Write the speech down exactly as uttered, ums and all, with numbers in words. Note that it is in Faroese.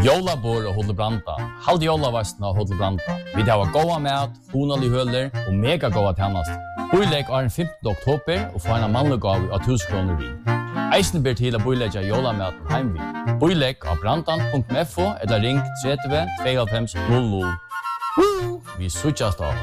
Jólabor og Hotel Branda. Halv jólavastna og Hotel Branda. Vi har goda mat, honalig høler og mega goda tjänst. Boileg er den femtende oktober og får en mannlig gav av tusen kroner vi. Eisen ber til å boilegge jólamaten heim vi. Boileg av brandan punktum f o eller ring tretti tvei fem null null. Vi suttjast av